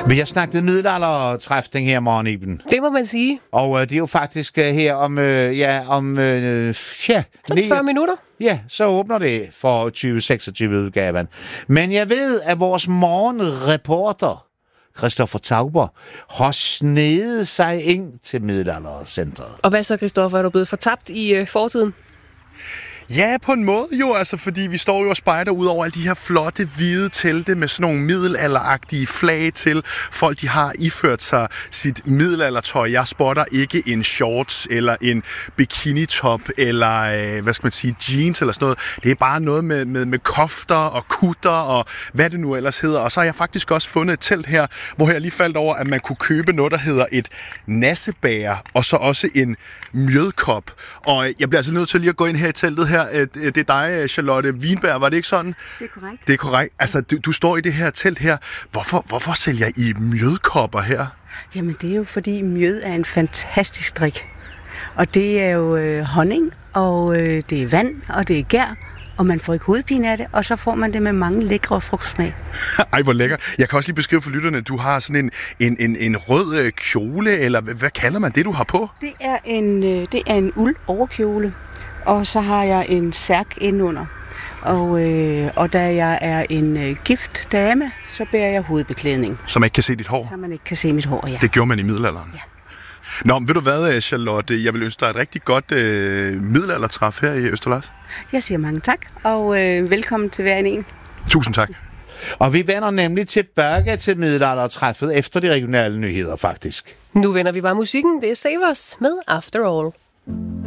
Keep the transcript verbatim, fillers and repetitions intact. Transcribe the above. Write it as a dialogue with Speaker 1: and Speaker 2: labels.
Speaker 1: Vi har snakket middelaldertræfning her morgen, Iben.
Speaker 2: Det må man sige.
Speaker 1: Og øh, det er jo faktisk øh, her om, øh, ja, om øh, ja,
Speaker 2: fyrre minutter.
Speaker 1: Ja, så åbner det for tyve seksogtyve-udgaven. Men jeg ved, at vores morgenreporter, Christoffer Tauber, har snedet sig ind til middelaldercentret.
Speaker 2: Og hvad så, Christoffer? Er du blevet fortabt i øh, fortiden?
Speaker 3: Ja, på en måde jo, altså, fordi vi står jo og spejder ud over alle de her flotte, hvide telte med sådan nogle middelalderagtige flag til. Folk, de har iført sig sit middelaldertøj. Jeg spotter ikke en shorts eller en bikinitop eller, øh, hvad skal man sige, jeans eller sådan noget. Det er bare noget med, med, med kofter og kutter og hvad det nu ellers hedder. Og så har jeg faktisk også fundet et telt her, hvor jeg lige faldt over, at man kunne købe noget, der hedder et nassebæger og så også en mjødkop. Og jeg bliver altså nødt til lige at gå ind her i teltet her. Det er dig, Charlotte Wienberg, var det ikke sådan?
Speaker 4: Det er korrekt.
Speaker 3: Det er korrekt. Altså, du, du står i det her telt her. Hvorfor, hvorfor sælger I mjødkopper her?
Speaker 4: Jamen, det er jo fordi mjød er en fantastisk drik. Og det er jo øh, honning, og øh, det er vand, og det er gær, og man får ikke hovedpine af det, og så får man det med mange lækre frugtsmag.
Speaker 3: Ej, hvor lækker. Jeg kan også lige beskrive for lytterne, du har sådan en, en, en, en rød øh, kjole, eller hvad, hvad kalder man det, du har på?
Speaker 4: Det er en, øh, det er en uld overkjole. Og så har jeg en særk indunder. Og, øh, og da jeg er en øh, gift dame, så bærer jeg hovedbeklædning.
Speaker 3: Så man ikke kan se dit hår?
Speaker 4: Så man ikke kan se mit hår, ja.
Speaker 3: Det gjorde man i middelalderen?
Speaker 4: Ja.
Speaker 3: Nå, ved du hvad, Charlotte? Jeg vil ønske dig et rigtig godt øh, middelaldertræf her i Østerlars.
Speaker 4: Jeg siger mange tak, og øh, velkommen til hver en.
Speaker 3: Tusind tak.
Speaker 1: Og vi vender nemlig tilbage til middelaldertræffet efter de regionale nyheder, faktisk.
Speaker 2: Nu vender vi bare musikken. Det er Save Us med After All.